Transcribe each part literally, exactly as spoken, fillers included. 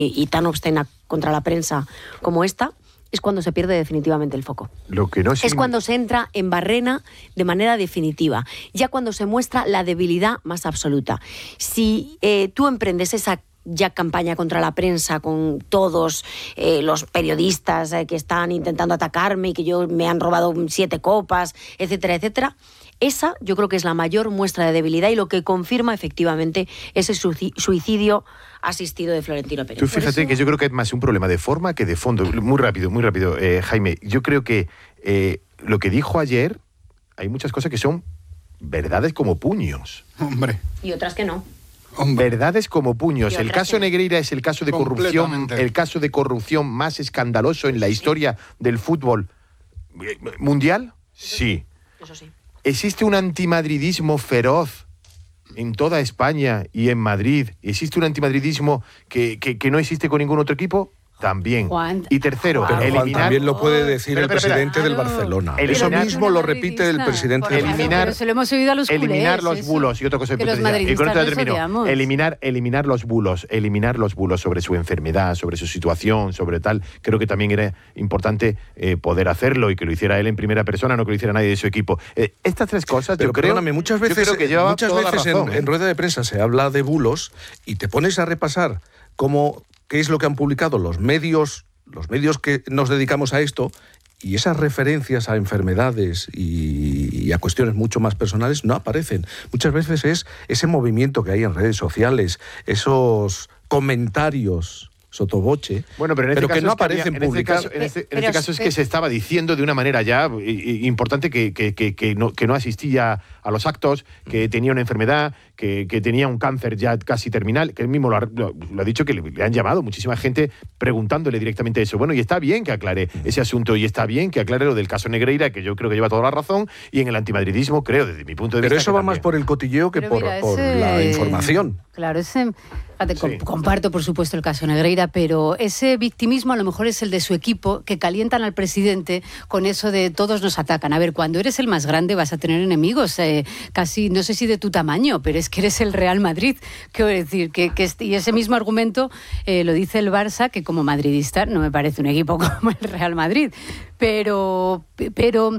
y, y tan obscena contra la prensa como esta, es cuando se pierde definitivamente el foco. Lo que no es sin... cuando se entra en barrena de manera definitiva, ya cuando se muestra la debilidad más absoluta. Si eh, tú emprendes esa ya campaña contra la prensa con todos eh, los periodistas eh, que están intentando atacarme y que yo me han robado siete copas, etcétera, etcétera, esa yo creo que es la mayor muestra de debilidad y lo que confirma efectivamente ese suicidio asistido de Florentino Pérez. Tú fíjate que yo creo que es más un problema de forma que de fondo. Muy rápido, muy rápido, eh, Jaime. Yo creo que eh, lo que dijo ayer, hay muchas cosas que son verdades como puños. Hombre. Y otras que no. Hombre. Verdades como puños. El caso Negreira es el caso de corrupción, el caso de corrupción más escandaloso en la historia del fútbol mundial. Sí. Eso sí. ¿Existe un antimadridismo feroz en toda España y en Madrid? ¿Existe un antimadridismo que, que, que no existe con ningún otro equipo? También. Juan, y tercero, pero eliminar... Juan también lo puede decir pero, el pero, pero, presidente pero, del Barcelona. Eliminar, Eso mismo lo repite el presidente del eliminar, Barcelona. Se lo hemos oído a los culés, eliminar los eso. bulos y otra cosa que los madridistas y con esto termino. odiamos. Eliminar, eliminar los bulos, eliminar los bulos sobre su enfermedad, sobre su situación, sobre tal. Creo que también era importante eh, poder hacerlo y que lo hiciera él en primera persona, no que lo hiciera nadie de su equipo. Eh, estas tres cosas, pero yo creo, perdóname, muchas veces, yo creo que llevaba muchas toda veces la razón, en, ¿eh? en rueda de prensa se habla de bulos y te pones a repasar cómo qué es lo que han publicado los medios. Los medios que nos dedicamos a esto y esas referencias a enfermedades y, y a cuestiones mucho más personales no aparecen. Muchas veces es ese movimiento que hay en redes sociales, esos comentarios sotoboche, bueno, pero, en este pero caso que no es que aparecen había, en publicados. Este caso, en este, en pero, este caso es pero, que se estaba diciendo de una manera ya importante que, que, que, que, no, que no asistía a los actos, que tenía una enfermedad, que, que tenía un cáncer ya casi terminal, que él mismo lo ha, lo, lo ha dicho, que le, le han llamado muchísima gente preguntándole directamente eso. Bueno, y está bien que aclare ese asunto, y está bien que aclare lo del caso Negreira, que yo creo que lleva toda la razón, y en el antimadridismo creo, desde mi punto de pero vista... Pero eso va también. más por el cotilleo que pero por, mira, por ese, la información. Claro, ese... Fíjate, sí. Comparto, por supuesto, el caso Negreira, pero ese victimismo a lo mejor es el de su equipo, que calientan al presidente con eso de todos nos atacan. A ver, cuando eres el más grande vas a tener enemigos, eh, casi, no sé si de tu tamaño, pero es que eres el Real Madrid. Quiero decir, que, que y ese mismo argumento eh, lo dice el Barça, que como madridista no me parece un equipo como el Real Madrid. Pero... pero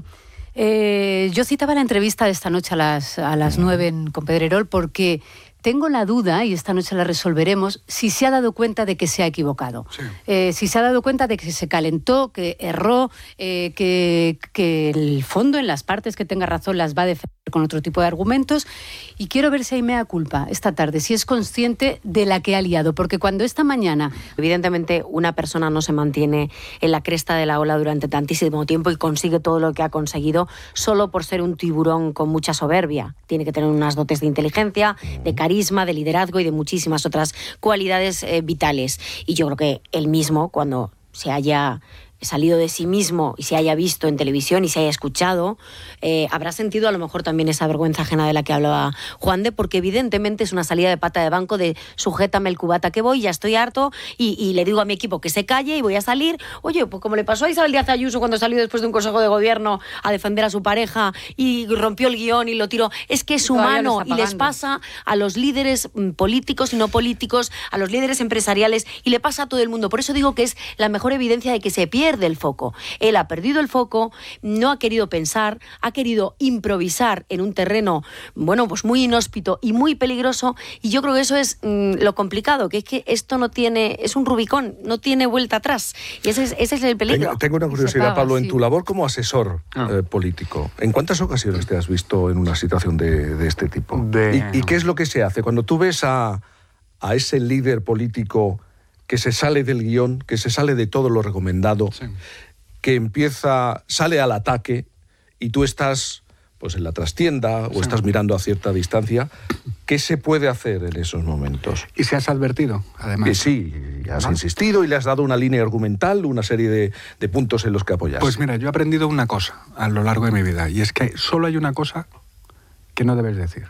eh, yo citaba la entrevista de esta noche a las, a las nueve en, con Pedrerol porque... Tengo la duda, y esta noche la resolveremos, si se ha dado cuenta de que se ha equivocado. Sí. Eh, si se ha dado cuenta de que se calentó, que erró, eh, que, que el fondo en las partes que tenga razón las va a defender con otro tipo de argumentos. Y quiero ver si hay mea culpa esta tarde, si es consciente de la que ha liado. Porque cuando esta mañana... Evidentemente, una persona no se mantiene en la cresta de la ola durante tantísimo tiempo y consigue todo lo que ha conseguido solo por ser un tiburón con mucha soberbia. Tiene que tener unas dotes de inteligencia, de carisma, de liderazgo y de muchísimas otras cualidades eh, vitales. Y yo creo que él mismo, cuando se haya salido de sí mismo y se haya visto en televisión y se haya escuchado, eh, habrá sentido a lo mejor también esa vergüenza ajena de la que hablaba Juan de, porque evidentemente es una salida de pata de banco de sujétame el cubata que voy, ya estoy harto y, y le digo a mi equipo que se calle y voy a salir. Oye, pues como le pasó a Isabel Díaz Ayuso cuando salió después de un consejo de gobierno a defender a su pareja y rompió el guión y lo tiró. Es que es humano y les pasa a los líderes políticos y no políticos, a los líderes empresariales y le pasa a todo el mundo. Por eso digo que es la mejor evidencia de que se pierde el foco. Él ha perdido el foco, no ha querido pensar, ha querido improvisar en un terreno, bueno, pues muy inhóspito y muy peligroso, y yo creo que eso es mmm, lo complicado, que es que esto no tiene, es un Rubicón, no tiene vuelta atrás, y ese es, ese es el peligro. Tengo, tengo una curiosidad, paga, Pablo, sí. En tu labor como asesor ah. eh, político, ¿en cuántas ocasiones te has visto en una situación de, de este tipo? De... ¿Y, ¿Y qué es lo que se hace? Cuando tú ves a, a ese líder político que se sale del guión, que se sale de todo lo recomendado, sí. que empieza, sale al ataque y tú estás pues en la trastienda o sí. estás mirando a cierta distancia, ¿qué se puede hacer en esos momentos? Y si has advertido, además. Que sí, has ¿no? insistido y le has dado una línea argumental, una serie de, de puntos en los que apoyarse. Pues mira, yo he aprendido una cosa a lo largo de mi vida, y es que solo hay una cosa que no debes decir,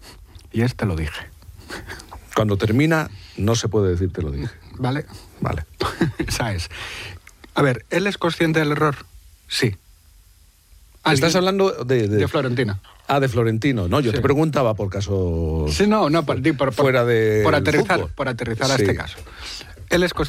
y es te lo dije. Cuando termina, no se puede decir te lo dije. ¿Vale? Vale. Esa es. A ver, ¿él es consciente del error? Sí. ¿Estás hablando de, de...? De Florentino. Ah, de Florentino. No, yo sí. te preguntaba por casos... Sí, no, no, por, por, fuera de por aterrizar, fútbol. por aterrizar a sí. este caso. Él es